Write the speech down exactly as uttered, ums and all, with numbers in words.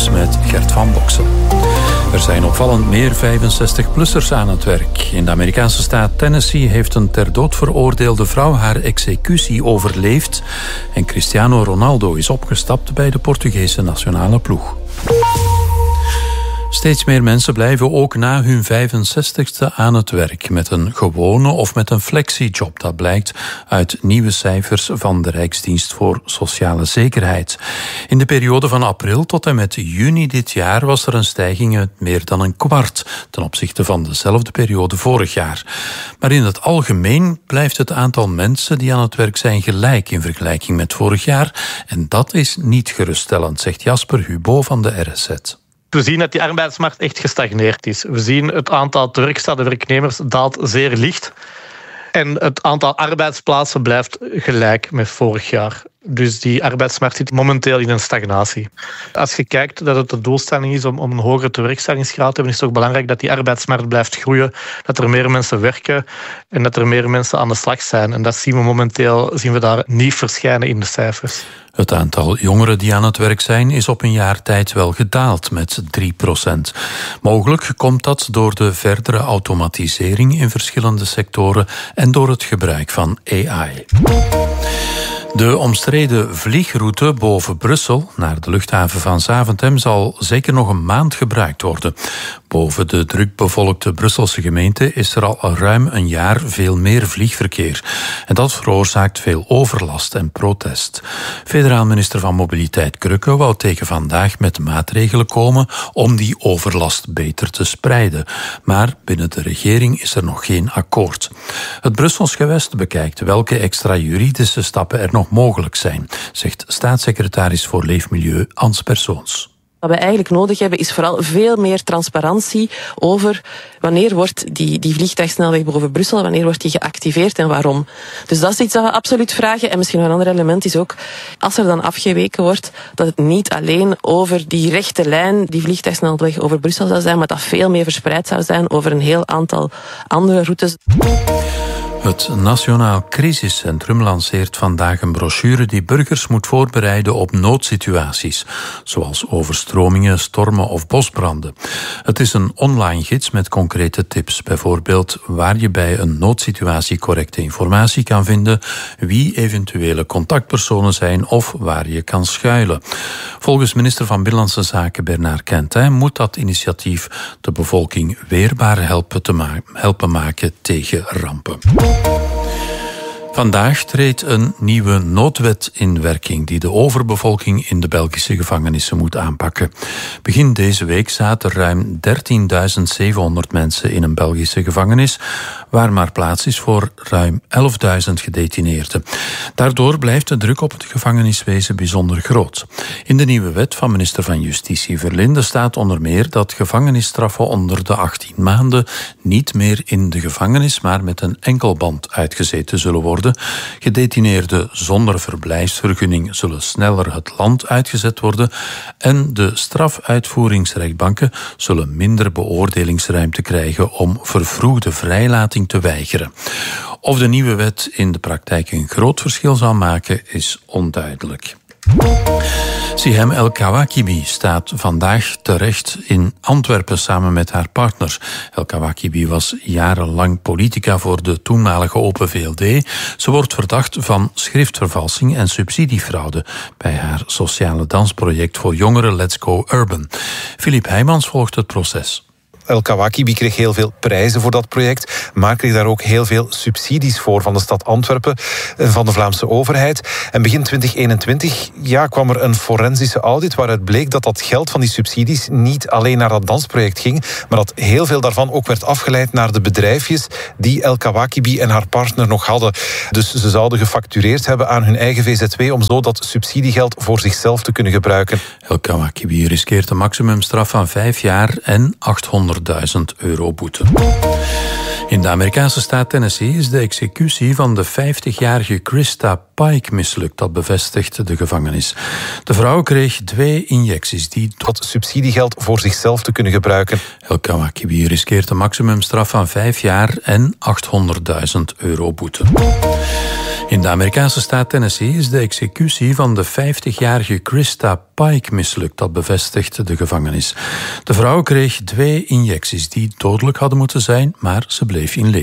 nieuws met Gert van Boksel. Er zijn opvallend meer vijfenzestig-plussers aan het werk. In de Amerikaanse staat Tennessee heeft een ter dood veroordeelde vrouw haar executie overleefd. En Cristiano Ronaldo is opgestapt bij de Portugese nationale ploeg. Steeds meer mensen blijven ook na hun vijfenzestigste aan het werk met een gewone of met een flexiejob. Dat blijkt uit nieuwe cijfers van de Rijksdienst voor Sociale Zekerheid. In de periode van april tot en met juni dit jaar was er een stijging uit meer dan een kwart ten opzichte van dezelfde periode vorig jaar. Maar in het algemeen blijft het aantal mensen die aan het werk zijn gelijk in vergelijking met vorig jaar. En dat is niet geruststellend, zegt Jasper Hubo van de R S Z. We zien dat die arbeidsmarkt echt gestagneerd is. We zien het aantal teruggestelde werknemers daalt zeer licht. En het aantal arbeidsplaatsen blijft gelijk met vorig jaar. Dus die arbeidsmarkt zit momenteel in een stagnatie. Als je kijkt dat het de doelstelling is om, om een hogere tewerkstellingsgraad te hebben, is het ook belangrijk dat die arbeidsmarkt blijft groeien, dat er meer mensen werken en dat er meer mensen aan de slag zijn. En dat zien we momenteel zien we daar niet verschijnen in de cijfers. Het aantal jongeren die aan het werk zijn is op een jaar tijd wel gedaald met drie procent. Mogelijk komt dat door de verdere automatisering in verschillende sectoren en door het gebruik van A I. De omstreden vliegroute boven Brussel naar de luchthaven van Zaventem zal zeker nog een maand gebruikt worden. Boven de drukbevolkte Brusselse gemeente is er al ruim een jaar veel meer vliegverkeer. En dat veroorzaakt veel overlast en protest. Federaal minister van Mobiliteit Krücke wou tegen vandaag met maatregelen komen om die overlast beter te spreiden. Maar binnen de regering is er nog geen akkoord. Het Brussels gewest bekijkt welke extra juridische stappen er nog mogelijk zijn, zegt staatssecretaris voor Leefmilieu Ans Persoons. Wat we eigenlijk nodig hebben is vooral veel meer transparantie over wanneer wordt die, die vliegtuigsnelweg boven Brussel, wanneer wordt die geactiveerd en waarom. Dus dat is iets dat we absoluut vragen. En misschien een ander element is ook, als er dan afgeweken wordt, dat het niet alleen over die rechte lijn, die vliegtuigsnelweg over Brussel zou zijn, maar dat veel meer verspreid zou zijn over een heel aantal andere routes. Het Nationaal Crisiscentrum lanceert vandaag een brochure die burgers moet voorbereiden op noodsituaties, zoals overstromingen, stormen of bosbranden. Het is een online gids met concrete tips, bijvoorbeeld waar je bij een noodsituatie correcte informatie kan vinden, wie eventuele contactpersonen zijn of waar je kan schuilen. Volgens minister van Binnenlandse Zaken Bernard Quintin moet dat initiatief de bevolking weerbaar helpen, te ma- helpen maken tegen rampen. Vandaag treedt een nieuwe noodwet in werking die de overbevolking in de Belgische gevangenissen moet aanpakken. Begin deze week zaten ruim dertienduizend zevenhonderd mensen in een Belgische gevangenis, waar maar plaats is voor ruim elfduizend gedetineerden. Daardoor blijft de druk op het gevangeniswezen bijzonder groot. In de nieuwe wet van minister van Justitie Verlinde staat onder meer dat gevangenisstraffen onder de achttien maanden niet meer in de gevangenis, maar met een enkelband uitgezeten zullen worden. Gedetineerden zonder verblijfsvergunning zullen sneller het land uitgezet worden en de strafuitvoeringsrechtbanken zullen minder beoordelingsruimte krijgen om vervroegde vrijlating te weigeren. Of de nieuwe wet in de praktijk een groot verschil zal maken, is onduidelijk. Sihem El Kawakibi staat vandaag terecht in Antwerpen samen met haar partner. El Kawakibi was jarenlang politica voor de toenmalige Open V L D. Ze wordt verdacht van schriftvervalsing en subsidiefraude bij haar sociale dansproject voor jongeren Let's Go Urban. Filip Heijmans volgt het proces. El Kawakibi kreeg heel veel prijzen voor dat project, maar kreeg daar ook heel veel subsidies voor van de stad Antwerpen, van de Vlaamse overheid. En begin twintig eenentwintig ja, kwam er een forensische audit waaruit bleek dat dat geld van die subsidies niet alleen naar dat dansproject ging, maar dat heel veel daarvan ook werd afgeleid naar de bedrijfjes die El Kawakibi en haar partner nog hadden. Dus ze zouden gefactureerd hebben aan hun eigen V Z W om zo dat subsidiegeld voor zichzelf te kunnen gebruiken. El Kawakibi riskeert een maximumstraf van vijf jaar en achthonderdduizend euro boete. In de Amerikaanse staat Tennessee is de executie van de vijftigjarige Krista Pike mislukt. Dat bevestigt de gevangenis. De vrouw kreeg twee injecties die tot subsidiegeld voor zichzelf te kunnen gebruiken. El Kawakibi riskeert een maximumstraf van vijf jaar en achthonderdduizend euro boete. In de Amerikaanse staat Tennessee is de executie van de vijftigjarige Krista Pike mislukt. Dat bevestigt de gevangenis. De vrouw kreeg twee injecties die dodelijk hadden moeten zijn, maar ze bleef in leven.